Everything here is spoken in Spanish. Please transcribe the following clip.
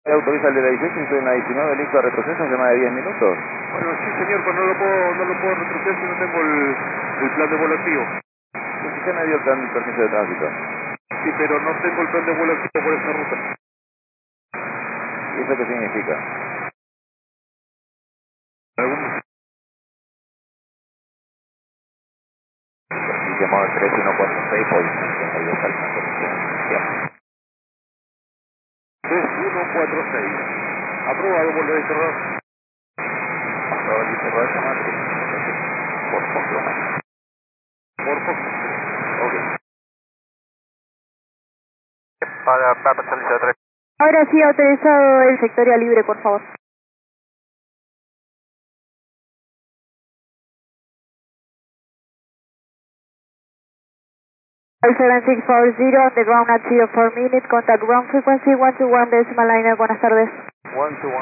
Autoriza el de la 18 y estoy en la 19, listo a retroceso en llamada de 10 minutos. Bueno, sí señor, pero no lo puedo retroceder si no tengo el plan de vuelo activo. El sistema me dio el permiso de tránsito. Sí, pero no tengo el plan de vuelo activo por esa ruta. ¿Y eso qué significa? ¿Algún? Llamado 3146, posición 32 al condición. 3146. Aprobado, vuelvo a cerrar. Aprobado el cerrado de llamada 3146. Por Foxtrot. Por poco. Ok. Para Papa Salida 3. Ahora sí, autorizado el sectorial libre, por favor. El 7640, on the ground at 04 minutes, contact ground frequency 121 decimal liner, buenas tardes. 121.